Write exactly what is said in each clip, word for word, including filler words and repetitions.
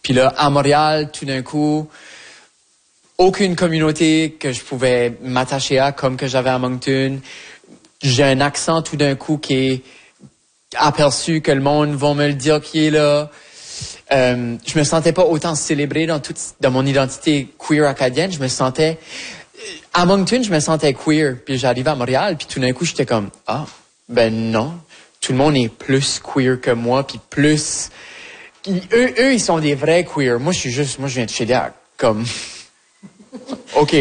Puis là, à Montréal, tout d'un coup, aucune communauté que je pouvais m'attacher à comme que j'avais à Moncton. J'ai un accent tout d'un coup qui est aperçu, que le monde va me le dire qui est là. Euh, je me sentais pas autant célébré dans toute dans mon identité queer acadienne. Je me sentais à Moncton, je me sentais queer. Puis j'arrivais à Montréal, puis tout d'un coup, j'étais comme ah ben non, tout le monde est plus queer que moi, puis plus eux, eux ils sont des vrais queer. Moi, je suis juste, moi je viens de Shediac, comme ok,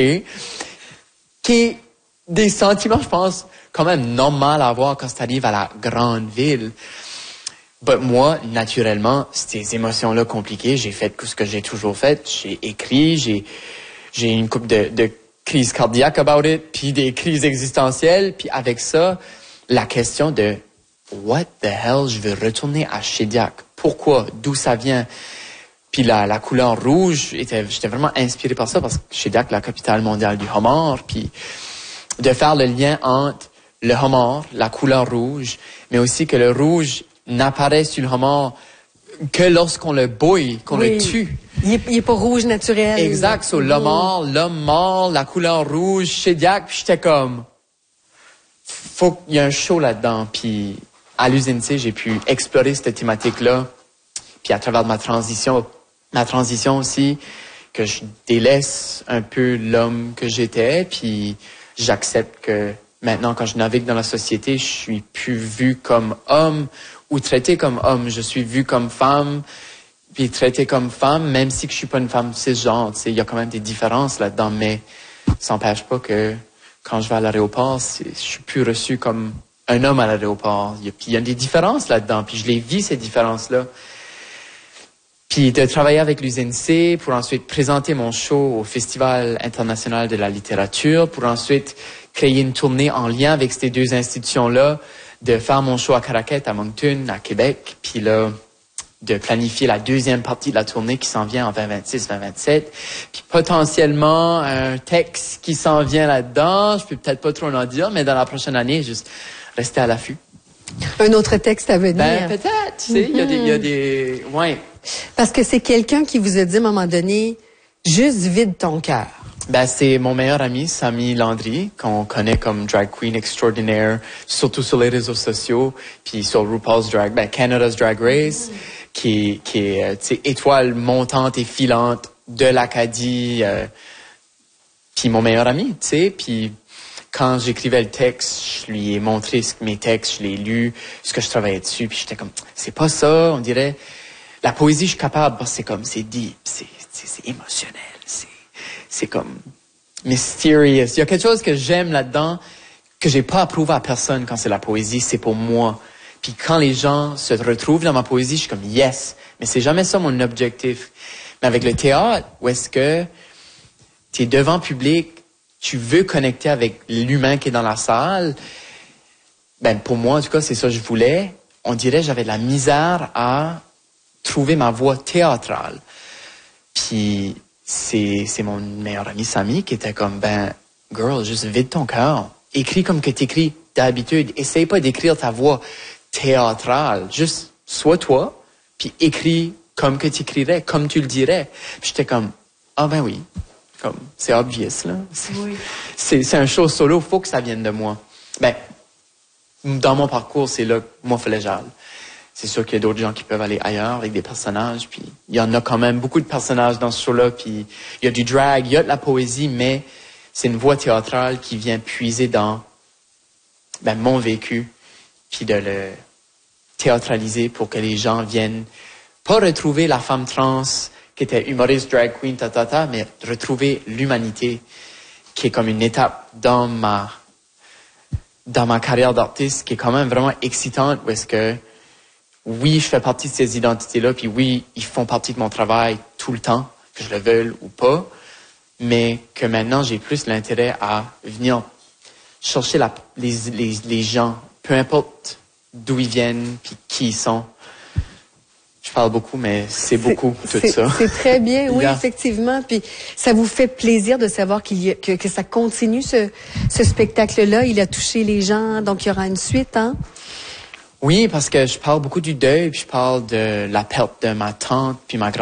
qui est des sentiments, je pense, quand même normal à avoir quand tu arrives à la grande ville. But moi, naturellement, ces émotions-là compliquées, j'ai fait ce que j'ai toujours fait. J'ai écrit, j'ai j'ai une couple de, de crises cardiaques about it, puis des crises existentielles. Puis avec ça, la question de « What the hell, je veux retourner à Shediac. Pourquoi? D'où ça vient? » Puis la, la couleur rouge, était, j'étais vraiment inspiré par ça, parce que Shediac, la capitale mondiale du homard, puis de faire le lien entre le homard, la couleur rouge, mais aussi que le rouge n'apparaît sur le homard que lorsqu'on le bouille, qu'on oui. le tue. Il est, il est pas rouge naturel. Exact. So, l'homme mort, l'homme mort, la couleur rouge, Shediac, puis j'étais comme, faut qu'il y ait un show là-dedans. Puis à l'usine C, j'ai pu explorer cette thématique-là. Puis à travers ma transition, ma transition aussi, que je délaisse un peu l'homme que j'étais, puis j'accepte que maintenant, quand je navigue dans la société, je suis plus vu comme homme ou traité comme homme. Je suis vu comme femme, puis traité comme femme, même si que je suis pas une femme cisgenre. Tu sais, il y a quand même des différences là-dedans, mais ça n'empêche pas que quand je vais à l'aéroport, je suis plus reçu comme un homme à l'aéroport. Puis il y a des différences là-dedans, puis je les vis, ces différences-là. Puis de travailler avec l'usine C pour ensuite présenter mon show au Festival international de la littérature, pour ensuite créer une tournée en lien avec ces deux institutions-là, de faire mon show à Caraquette, à Moncton, à Québec, puis là, de planifier la deuxième partie de la tournée qui s'en vient en vingt vingt-six vingt vingt-sept, puis potentiellement un texte qui s'en vient là-dedans, je peux peut-être pas trop en dire, mais dans la prochaine année, juste rester à l'affût. Un autre texte à venir. Ben, peut-être, tu sais, il y a des, il y a des, ouais. Parce que c'est quelqu'un qui vous a dit à un moment donné, juste vide ton cœur. Ben, c'est mon meilleur ami, Samy Landry, qu'on connaît comme drag queen extraordinaire, surtout sur les réseaux sociaux, puis sur RuPaul's Drag, ben, Canada's Drag Race, mm. qui, qui est, tu sais, étoile montante et filante de l'Acadie, euh, puis mon meilleur ami, tu sais, puis quand j'écrivais le texte, je lui ai montré mes textes, je l'ai lu, ce que je travaillais dessus, puis j'étais comme, c'est pas ça, on dirait, la poésie, je suis capable, parce que c'est comme, c'est deep, c'est, c'est, c'est émotionnel, c'est, c'est comme mysterious. Il y a quelque chose que j'aime là-dedans, que j'ai pas approuvé à personne quand c'est la poésie, c'est pour moi. Puis quand les gens se retrouvent dans ma poésie, je suis comme, yes, mais c'est jamais ça mon objectif. Mais avec le théâtre, où est-ce que t'es devant public, tu veux connecter avec l'humain qui est dans la salle, ben pour moi, en tout cas, c'est ça que je voulais. On dirait que j'avais de la misère à trouver ma voix théâtrale. Puis c'est c'est mon meilleur ami Samy qui était comme, ben, girl, juste vide ton cœur. Écris comme que t'écris d'habitude. Essaye pas d'écrire ta voix théâtrale. Juste sois toi, puis écris comme que t'écrirais, comme tu le dirais. Puis j'étais comme, ah ben oui. Comme, c'est obvious, là. C'est, oui. c'est, c'est un show solo, faut que ça vienne de moi. Ben, dans mon parcours, c'est là que moi, fallait que j'aille. C'est sûr qu'il y a d'autres gens qui peuvent aller ailleurs avec des personnages, puis il y en a quand même beaucoup de personnages dans ce show-là, puis il y a du drag, il y a de la poésie, mais c'est une voix théâtrale qui vient puiser dans, ben, mon vécu, puis de le théâtraliser pour que les gens viennent pas retrouver la femme trans qui était humoriste, drag queen, ta, ta, ta, mais retrouver l'humanité, qui est comme une étape dans ma, dans ma carrière d'artiste, qui est quand même vraiment excitante, où est-ce que, oui, je fais partie de ces identités-là, puis oui, ils font partie de mon travail tout le temps, que je le veuille ou pas, mais que maintenant, j'ai plus l'intérêt à venir chercher la, les, les, les gens, peu importe d'où ils viennent, puis qui ils sont. Je parle beaucoup, mais c'est beaucoup, tout c'est, ça. C'est très bien, oui, yeah. effectivement. Puis ça vous fait plaisir de savoir qu'il y a, que, que ça continue, ce, ce spectacle-là. Il a touché les gens, donc il y aura une suite, hein? Oui, parce que je parle beaucoup du deuil, puis je parle de la perte de ma tante, puis ma grand